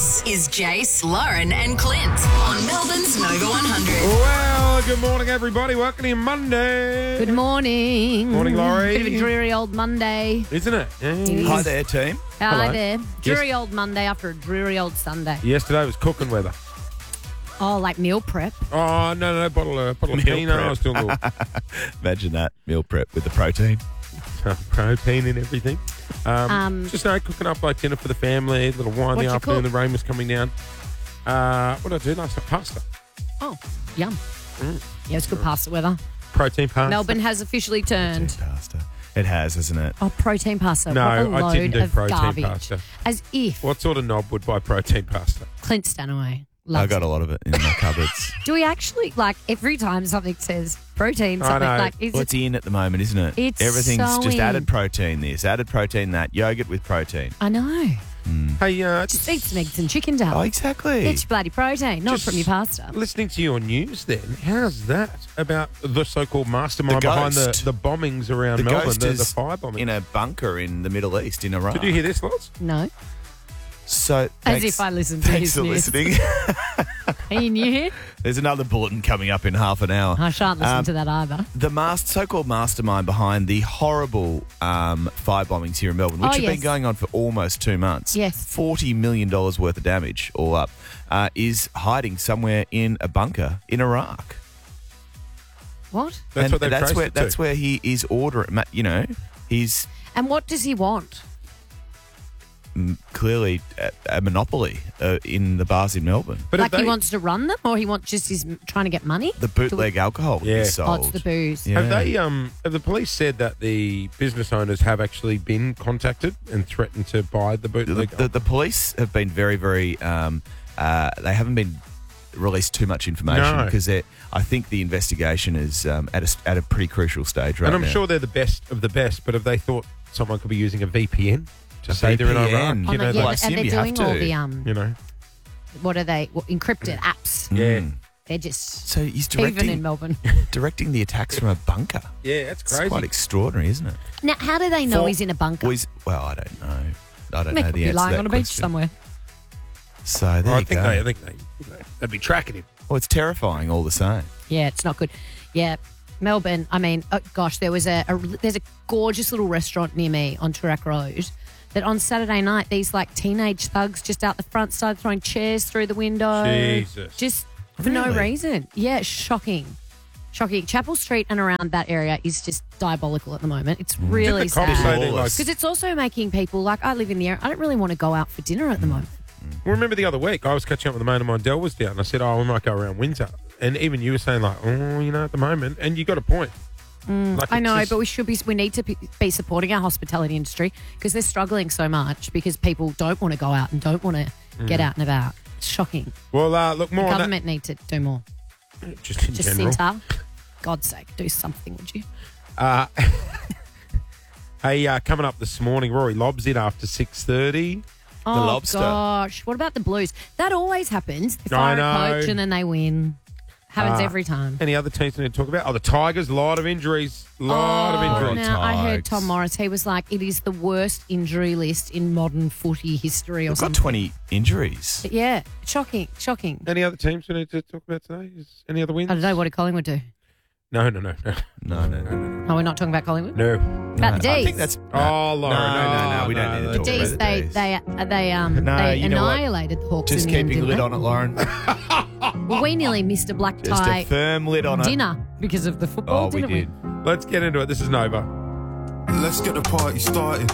This is Jace, Lauren and Clint on Melbourne's Nova 100. Well, good morning, everybody. Welcome to Monday. Good morning. Morning, Laurie. Bit of a dreary old Monday. Isn't it? Yeah. It is. Hi there, team. Hi Hello. there. Dreary old Monday after a dreary old Sunday. Yesterday was cooking weather. Oh, like meal prep. Oh, no, bottle of Meal Pinot. prep. I was doing a little Imagine that meal prep with the protein. protein and everything. Just cooking up like dinner for the family, a little wine in What'd the you afternoon. cook? The rain was coming down. What did I do last night? Pasta. Oh, yum. Yeah, it's good pasta weather. Protein pasta. Melbourne has officially turned. Pasta. It has, hasn't it? Oh, protein pasta. No, what a I load didn't do of protein garbage. pasta. As if What sort of knob would buy protein pasta? Clint Stanaway I loves got it. a lot of it in my cupboards. Do we actually, like, every time something says protein, I something know. like, is Well, it? it's in at the moment, isn't it? It's Everything's so just in. added protein this, added protein that, yogurt with protein. I know. Hey, Just eat some eggs and chicken, darling. Oh, exactly. Get your bloody protein, not Just from your pasta. listening to your news then, how's that about the so-called mastermind The behind ghost. the bombings around the Melbourne, ghost the is fire bombing? in a bunker in the Middle East, in Iraq. Did you hear this, Loz? No. So, As thanks, if I listened to thanks his for news. listening. Are you new here? There's another bulletin coming up in half an hour. I shan't listen to that either. The so-called mastermind behind the horrible fire bombings here in Melbourne, which Oh, have yes. been going on for almost 2 months. Yes. $40 million worth of damage all up, is hiding somewhere in a bunker in Iraq. What? That's what they've traced it to. That's where he is ordering. You know, he's And what does he want? clearly a monopoly in the bars in Melbourne. But Like have he they- wants to run them, or he wants just his trying to get money? The bootleg alcohol Yeah. is sold. Oh, it's the booze. Yeah. Have they? Have the police said that the business owners have actually been contacted and threatened to buy the bootleg? The police have been very, very. They haven't been released too much information No. because I think the investigation is at a pretty crucial stage right and I'm now. sure they're the best of the best. But have they thought someone could be using a VPN to say they're in VPN? Iraq? Oh, You know, no, yeah, I like, assume and they're you have doing all to. the you know, what are they? Encrypted apps. yeah, Mm. They're just So he's even in directing Melbourne. directing the attacks from a bunker. yeah, that's It's crazy. quite extraordinary, isn't it? Now, how do they know For- he's in a bunker? Well, I don't know. I don't He know could the be answer lying to that on a beach question. somewhere. So there I you think go. I think they'd be tracking him. Well, it's terrifying all the same. Yeah, it's not good. Yeah, Melbourne. I mean, oh gosh, there's a gorgeous little restaurant near me on Toorak Road. That on Saturday night, these like teenage thugs just out the front started throwing chairs through the window. Jesus. Just for no Really? reason. Yeah, it's shocking. Shocking. Chapel Street and around that area is just diabolical at the moment. It's really Did the cops say sad. they, like, Because it's also making people, like, I live in the area, I don't really want to go out for dinner at the moment. Well, remember the other week, I was catching up with a mate of mine, Del was down, and I said, we might go around Windsor. And even you were saying, like, at the moment, and you got a point. Like, I it's know, just- but we need to be supporting our hospitality industry because they're struggling so much because people don't want to go out and don't want to get out and about. It's shocking. Well, look, more on Government need to do more. that. Just in general. Jacinta, God's sake, do something, would you? Hey, coming up this morning, Rory Lobbs in after 6:30. Oh, Lobster. gosh. What about the Blues? That always happens. They I fire a know. coach and then they win. Happens every time. Any other teams we need to talk about? Oh, the Tigers, a lot of injuries. Lot of injuries. Now, I heard Tigers. Tom Morris. He was like, it is the worst injury list in modern footy history or We've got something. 20 injuries. Yeah, shocking. Any other teams we need to talk about today? Any other wins? I don't know. What did Collingwood do? No. No. Oh, we're not talking about Collingwood? No. About the D's. I think that's. Oh, Laura, No, we don't need to The talk about D's, the they D's. they you know what? annihilated the Hawks Just in the end, keeping a didn't lid they? on it, Lauren. Well, we nearly missed a black Just tie a firm lid on it. dinner because of the football, Oh, we didn't did. Let's get into it. This is Nova. Let's get the party started.